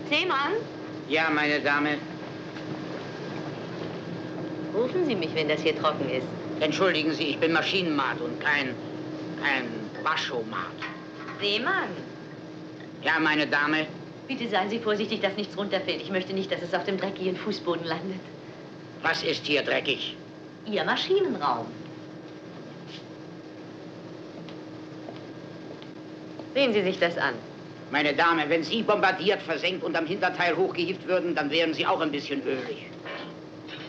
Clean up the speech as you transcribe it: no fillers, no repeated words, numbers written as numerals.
Seemann? Ja, meine Dame. Rufen Sie mich, wenn das hier trocken ist. Entschuldigen Sie, ich bin Maschinenmat und kein Waschomat. Seemann? Ja, meine Dame. Bitte seien Sie vorsichtig, dass nichts runterfällt. Ich möchte nicht, dass es auf dem dreckigen Fußboden landet. Was ist hier dreckig? Ihr Maschinenraum. Sehen Sie sich das an. Meine Dame, wenn Sie bombardiert, versenkt und am Hinterteil hochgehievt würden, dann wären Sie auch ein bisschen ölig.